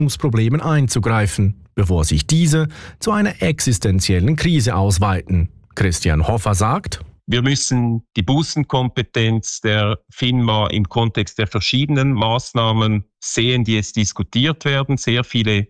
Problemen einzugreifen, bevor sich diese zu einer existenziellen Krise ausweiten. Christian Hofer sagt: Wir müssen die Bussenkompetenz der FINMA im Kontext der verschiedenen Maßnahmen sehen, die jetzt diskutiert werden. Sehr viele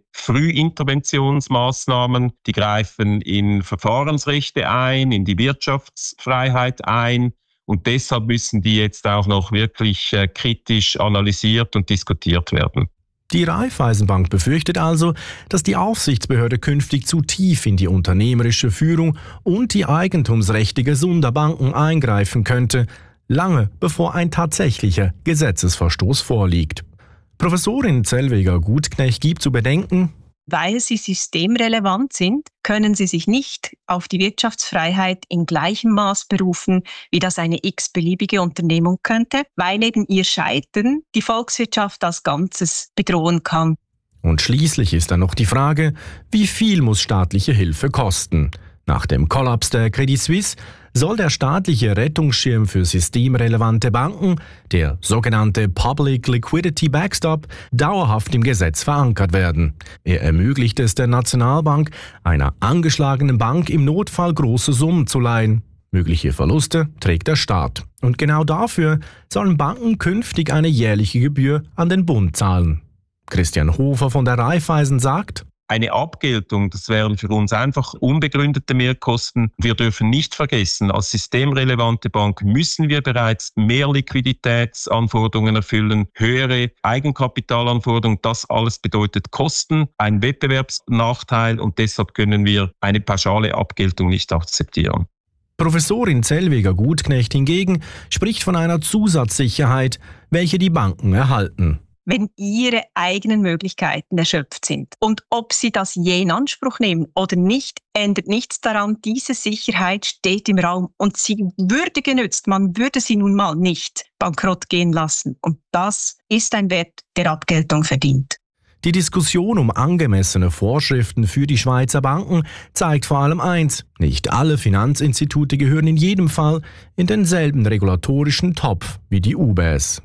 Frühinterventionsmaßnahmen, die greifen in Verfahrensrechte ein, in die Wirtschaftsfreiheit ein. Und deshalb müssen die jetzt auch noch wirklich kritisch analysiert und diskutiert werden. Die Raiffeisenbank befürchtet also, dass die Aufsichtsbehörde künftig zu tief in die unternehmerische Führung und die Eigentumsrechte gesunder Banken eingreifen könnte, lange bevor ein tatsächlicher Gesetzesverstoß vorliegt. Professorin Zellweger-Gutknecht gibt zu bedenken: Weil sie systemrelevant sind, können sie sich nicht auf die Wirtschaftsfreiheit in gleichem Maß berufen, wie das eine x-beliebige Unternehmung könnte, weil eben ihr Scheitern die Volkswirtschaft als Ganzes bedrohen kann. Und schließlich ist dann noch die Frage, wie viel muss staatliche Hilfe kosten? Nach dem Kollaps der Credit Suisse soll der staatliche Rettungsschirm für systemrelevante Banken, der sogenannte Public Liquidity Backstop, dauerhaft im Gesetz verankert werden. Er ermöglicht es der Nationalbank, einer angeschlagenen Bank im Notfall große Summen zu leihen. Mögliche Verluste trägt der Staat. Und genau dafür sollen Banken künftig eine jährliche Gebühr an den Bund zahlen. Christian Hofer von der Raiffeisen sagt: Eine Abgeltung, das wären für uns einfach unbegründete Mehrkosten. Wir dürfen nicht vergessen, als systemrelevante Bank müssen wir bereits mehr Liquiditätsanforderungen erfüllen, höhere Eigenkapitalanforderungen. Das alles bedeutet Kosten, ein Wettbewerbsnachteil, und deshalb können wir eine pauschale Abgeltung nicht akzeptieren. Professorin Zellweger-Gutknecht hingegen spricht von einer Zusatzsicherheit, welche die Banken erhalten. Wenn ihre eigenen Möglichkeiten erschöpft sind. Und ob sie das je in Anspruch nehmen oder nicht, ändert nichts daran. Diese Sicherheit steht im Raum und sie würde genützt. Man würde sie nun mal nicht bankrott gehen lassen. Und das ist ein Wert, der Abgeltung verdient. Die Diskussion um angemessene Vorschriften für die Schweizer Banken zeigt vor allem eins: Nicht alle Finanzinstitute gehören in jedem Fall in denselben regulatorischen Topf wie die UBS.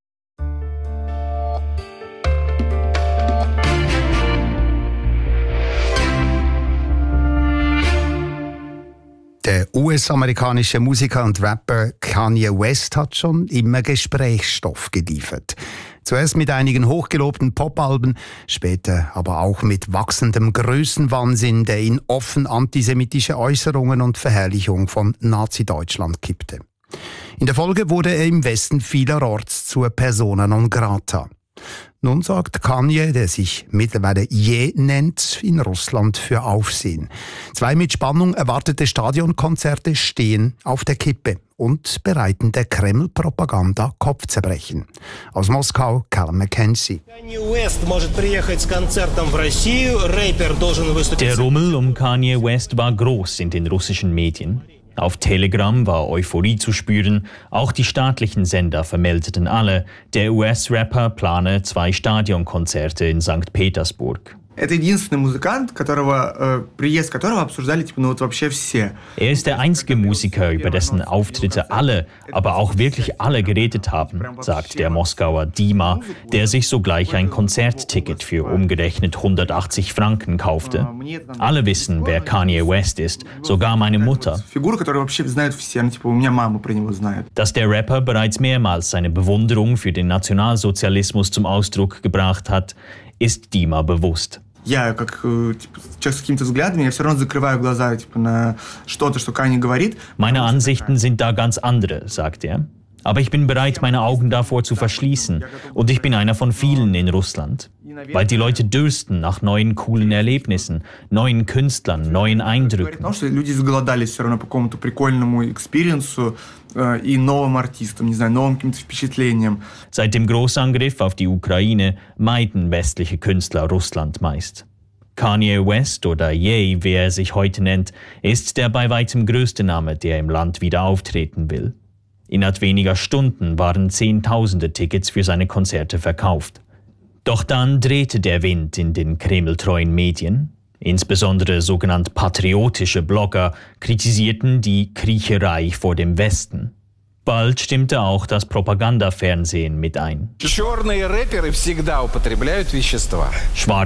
Der US-amerikanische Musiker und Rapper Kanye West hat schon immer Gesprächsstoff geliefert. Zuerst mit einigen hochgelobten Popalben, später aber auch mit wachsendem Größenwahnsinn, der in offen antisemitische Äußerungen und Verherrlichung von Nazi-Deutschland kippte. In der Folge wurde er im Westen vielerorts zur Persona non grata. Nun sorgt Kanye, der sich mittlerweile Ye nennt, in Russland für Aufsehen. 2 mit Spannung erwartete Stadionkonzerte stehen auf der Kippe und bereiten der Kreml-Propaganda Kopfzerbrechen. Aus Moskau, Callum McKenzie. Der Rummel um Kanye West war groß in den russischen Medien. Auf Telegram war Euphorie zu spüren, auch die staatlichen Sender vermeldeten alle, der US-Rapper plane 2 Stadionkonzerte in St. Petersburg. Er ist der einzige Musiker, über dessen Auftritte alle, aber auch wirklich alle geredet haben, sagt der Moskauer Dima, der sich sogleich ein Konzertticket für umgerechnet 180 Franken kaufte. Alle wissen, wer Kanye West ist, sogar meine Mutter. Dass der Rapper bereits mehrmals seine Bewunderung für den Nationalsozialismus zum Ausdruck gebracht hat, ist Dima bewusst. Meine Ansichten sind da ganz andere, sagt er. Aber ich bin bereit, meine Augen davor zu verschließen. Und ich bin einer von vielen in Russland. Weil die Leute dürsten nach neuen coolen Erlebnissen, neuen Künstlern, neuen Eindrücken. Seit dem Großangriff auf die Ukraine meiden westliche Künstler Russland meist. Kanye West oder Ye, wie er sich heute nennt, ist der bei weitem größte Name, der im Land wieder auftreten will. Innerhalb weniger Stunden waren Zehntausende Tickets für seine Konzerte verkauft. Doch dann drehte der Wind in den kremltreuen Medien. Insbesondere sogenannt patriotische Blogger kritisierten die Kriecherei vor dem Westen. Bald stimmte auch das Propagandafernsehen mit ein. Черные рэперы всегда употребляют вещества.